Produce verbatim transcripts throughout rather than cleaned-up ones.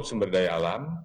mendukung sumber daya alam,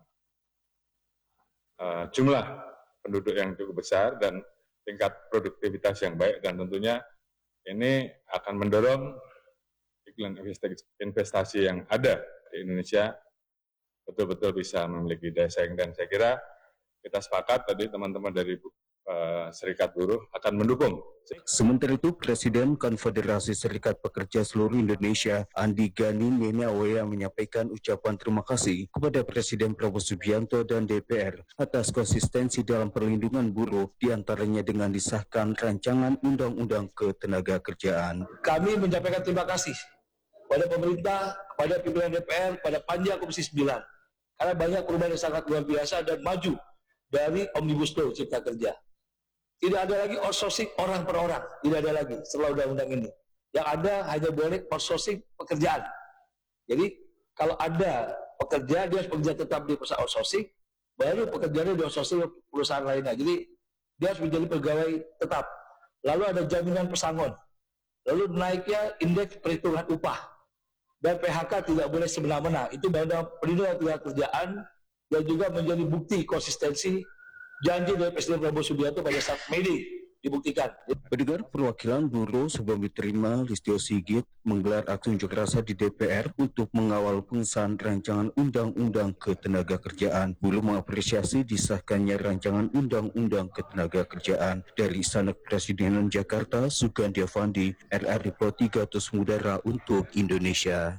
uh, jumlah penduduk yang cukup besar dan tingkat produktivitas yang baik, dan tentunya ini akan mendorong iklim investasi yang ada di Indonesia betul-betul bisa memiliki daya saing, dan saya kira kita sepakat tadi teman-teman dari uh, Serikat Buruh akan mendukung. Sementara itu, Presiden Konfederasi Serikat Pekerja Seluruh Indonesia, Andi Gani Nenawe, menyampaikan ucapan terima kasih kepada Presiden Prabowo Subianto dan D P R atas konsistensi dalam perlindungan buruh, diantaranya dengan disahkan rancangan Undang-Undang Ketenagakerjaan. Kami menyampaikan terima kasih pada pemerintah, pada pimpinan D P R, pada Panja Komisi sembilan, karena banyak perubahan yang sangat luar biasa dan maju dari Omnibus Law Cipta Kerja. Tidak ada lagi outsourcing orang per orang, tidak ada lagi setelah undang-undang ini. Yang ada hanya boleh outsourcing pekerjaan. Jadi kalau ada pekerja, dia harus bekerja tetap di perusahaan outsourcing, baru pekerjaannya di outsourcing perusahaan lainnya. Jadi dia harus menjadi pegawai tetap. Lalu ada jaminan pesangon. Lalu naiknya indeks perhitungan upah. Dan P H K tidak boleh semena-mena. Itu undang-undang perlindungan tenaga kerjaan yang juga menjadi bukti konsistensi janji dari Presiden Prabowo Subianto pada saat Mei dibuktikan. Pendengar, perwakilan buruh sebelum diterima Listio Sigit menggelar aksi unjuk rasa di D P R untuk mengawal pengesahan rancangan Undang-Undang Ketenagakerjaan. Buruh mengapresiasi disahkannya rancangan Undang-Undang Ketenagakerjaan. Dari Istana Kepresidenan Jakarta, Sugandi Avandi, R R I Pro tiga Terus Mudara untuk Indonesia.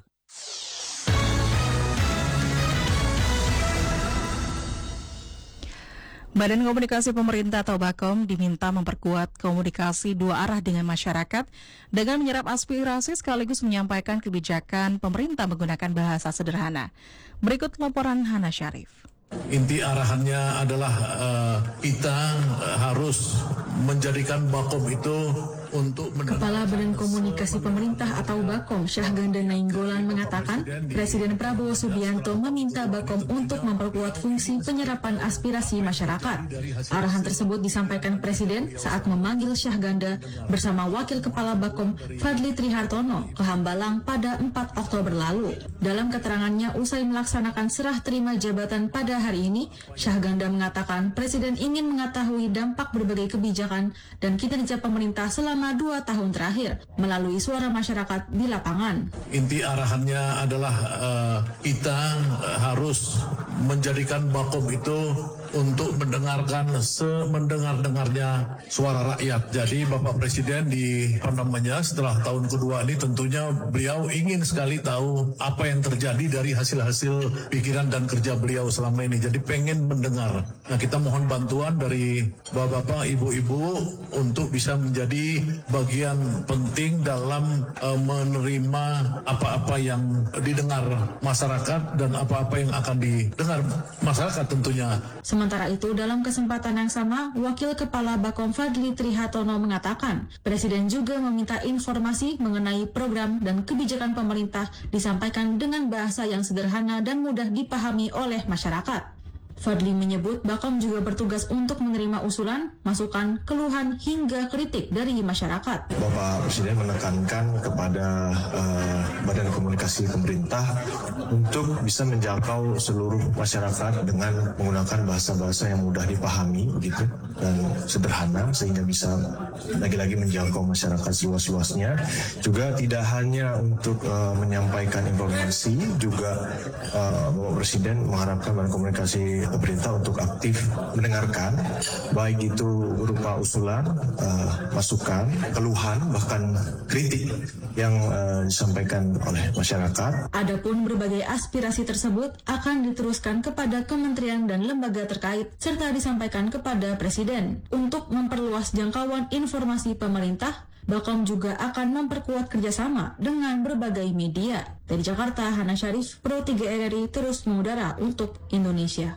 Badan Komunikasi Pemerintah atau Bakom diminta memperkuat komunikasi dua arah dengan masyarakat dengan menyerap aspirasi sekaligus menyampaikan kebijakan pemerintah menggunakan bahasa sederhana. Berikut laporan Hana Syarif. Inti arahannya adalah uh, kita harus menjadikan Bakom itu untuk Kepala Badan Komunikasi Pemerintah atau Bakom, Syahganda Nainggolan, mengatakan Presiden Prabowo Subianto meminta Bakom untuk memperkuat fungsi penyerapan aspirasi masyarakat. Arahan tersebut disampaikan Presiden saat memanggil Syahganda bersama Wakil Kepala Bakom Fadli Trihartono ke Hambalang pada empat Oktober lalu. Dalam keterangannya usai melaksanakan serah terima jabatan pada hari ini, Syahganda mengatakan Presiden ingin mengetahui dampak berbagai kebijakan dan kinerja pemerintah selama dua tahun terakhir melalui suara masyarakat di lapangan. Inti arahannya adalah uh, kita harus menjadikan Bakom itu untuk mendengarkan semendengar-dengarnya suara rakyat. Jadi Bapak Presiden di apa namanya setelah tahun kedua ini tentunya beliau ingin sekali tahu apa yang terjadi dari hasil-hasil pikiran dan kerja beliau selama ini. Jadi pengen mendengar. Nah, kita mohon bantuan dari Bapak-bapak, Ibu-ibu untuk bisa menjadi bagian penting dalam uh, menerima apa-apa yang didengar masyarakat dan apa-apa yang akan didengar masyarakat tentunya. Sementara itu, dalam kesempatan yang sama, Wakil Kepala Bakom Fadli Trihartono mengatakan, Presiden juga meminta informasi mengenai program dan kebijakan pemerintah disampaikan dengan bahasa yang sederhana dan mudah dipahami oleh masyarakat. Fadli menyebut Bakom juga bertugas untuk menerima usulan, masukan, keluhan, hingga kritik dari masyarakat. Bapak Presiden menekankan kepada uh, Badan Komunikasi Pemerintah untuk bisa menjangkau seluruh masyarakat dengan menggunakan bahasa-bahasa yang mudah dipahami begitu dan sederhana sehingga bisa lagi-lagi menjangkau masyarakat seluas-luasnya. Juga tidak hanya untuk uh, menyampaikan informasi, juga uh, Bapak Presiden mengharapkan Badan Komunikasi Pemerintah untuk aktif mendengarkan, baik itu berupa usulan, uh, masukan, keluhan, bahkan kritik yang uh, disampaikan oleh masyarakat. Adapun berbagai aspirasi tersebut akan diteruskan kepada kementerian dan lembaga terkait serta disampaikan kepada Presiden. Untuk memperluas jangkauan informasi pemerintah, Bakom juga akan memperkuat kerjasama dengan berbagai media. Dari Jakarta, Hana Syarif, Pro tiga R R I terus mengudara untuk Indonesia.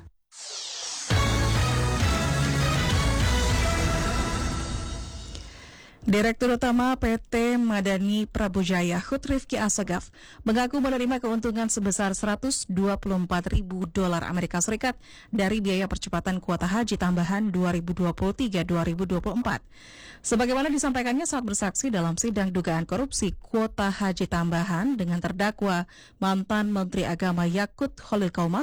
Direktur Utama P T Madani Prabujaya, Hut Rifki Assegaf, mengaku menerima keuntungan sebesar seratus dua puluh empat ribu dolar Amerika Serikat dari biaya percepatan kuota haji tambahan dua ribu dua puluh tiga dua ribu dua puluh empat. Sebagaimana disampaikannya saat bersaksi dalam sidang dugaan korupsi kuota haji tambahan dengan terdakwa mantan Menteri Agama Yakut Khalil Qauma